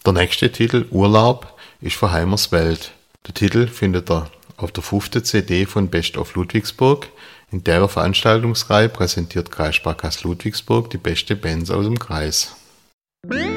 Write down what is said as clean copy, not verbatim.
Der nächste Titel, Urlaub, ist von Heimers Welt. Der Titel findet ihr auf der 5. CD von Best of Ludwigsburg. In der Veranstaltungsreihe präsentiert Kreissparkasse Ludwigsburg die beste Bands aus dem Kreis.